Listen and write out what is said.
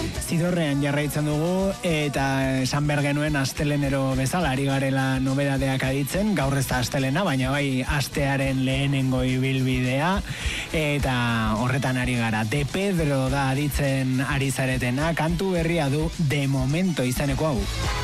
Zidorrean jarraitzen dugu eta esan behar genuen astelenero bezala ari garela nobedadeak aditzen, gaur ez da astelena, baina bai astearen lehenengo ibilbidea eta horretan ari gara. De Pedro da aditzen ari zaretena, kantu berria du De Momento izeneko hau.